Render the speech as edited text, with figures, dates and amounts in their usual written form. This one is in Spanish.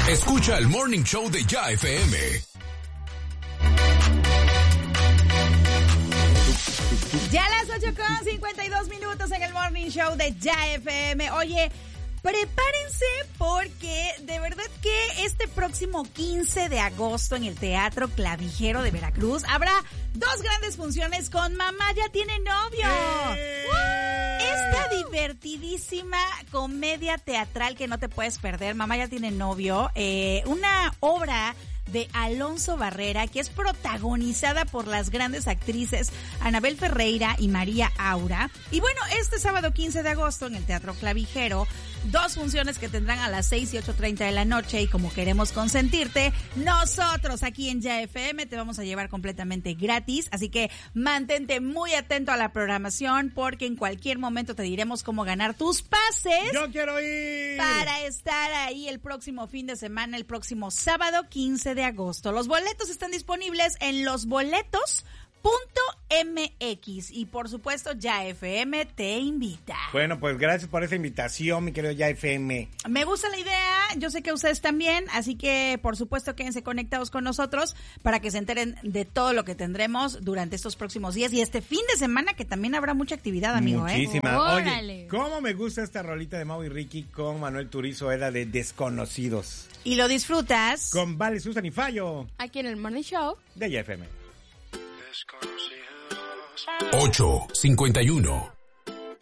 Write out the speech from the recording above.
Escucha el Morning Show de Ya FM. Ya a las 8:52 en el Morning Show de Ya FM. Oye, prepárense porque de verdad que este próximo 15 de agosto en el Teatro Clavijero de Veracruz habrá dos grandes funciones con Mamá Ya Tiene Novio. Esta divertidísima comedia teatral que no te puedes perder, Mamá Ya Tiene Novio, una obra de Alonso Barrera, que es protagonizada por las grandes actrices Anabel Ferreira y María Aura. Y bueno, este sábado 15 de agosto en el Teatro Clavijero, dos funciones que tendrán a las 6 y 8:30 de la noche, y como queremos consentirte, nosotros aquí en Ya FM te vamos a llevar completamente gratis, así que mantente muy atento a la programación porque en cualquier momento te diremos cómo ganar tus pases. ¡Yo quiero ir! Para estar ahí el próximo fin de semana, el próximo sábado 15 de agosto. Los boletos están disponibles en losboletos.mx y por supuesto Ya FM te invita. Bueno, pues gracias por esa invitación, mi querido Ya FM. Me gusta la idea, yo sé que ustedes también, así que por supuesto quédense conectados con nosotros para que se enteren de todo lo que tendremos durante estos próximos días y este fin de semana, que también habrá mucha actividad, amigo. Muchísima. Órale. Oye, cómo me gusta esta rolita de Mau y Ricky con Manuel Turizo, era de Desconocidos. Y lo disfrutas Con Vale, Susan y Fallo Aquí en el Morning Show de Ya FM. 8:51.